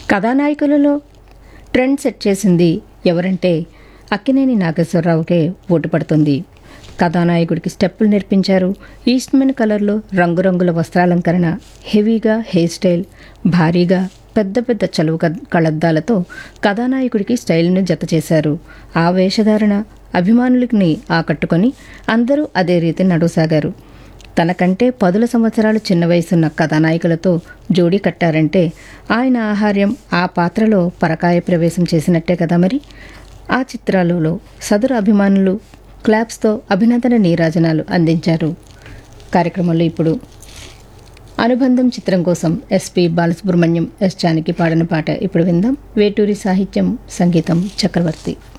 కథానాయకులలో trend set చేసింది ఎవరంటే Akkineni నాగేశ్వరరావుకే vote పడుతుంది. కథానాయకుడికి స్టెప్పులు నేర్పించారు. ఈస్ట్మెన్ కలర్లో రంగురంగుల వస్త్రాలంకరణ, హెవీగా హెయిర్ స్టైల్, భారీగా పెద్ద పెద్ద చలువ కళద్దాలతో కథానాయకుడికి స్టైల్ను జత చేశారు. ఆ వేషధారణ అభిమానులని ఆకట్టుకొని అందరూ అదే రీతి నడుసాగారు. తనకంటే 10 సంవత్సరాలు చిన్న వయసున్న కథానాయకులతో జోడీ కట్టారంటే ఆయన ఆహార్యం ఆ పాత్రలో పరకాయ ప్రవేశం చేసినట్టే కదా మరి. ఆ చిత్రాలలో సదరు అభిమానులు క్లాప్స్తో అభినందన నీరాజనాలు అందించారు. కార్యక్రమంలో ఇప్పుడు అనుబంధం చిత్రం కోసం ఎస్పి బాలసుబ్రహ్మణ్యం, ఎస్ జానకి పాడిన పాట ఇప్పుడు విందాం. వేటూరి సాహిత్యం, సంగీతం చక్రవర్తి.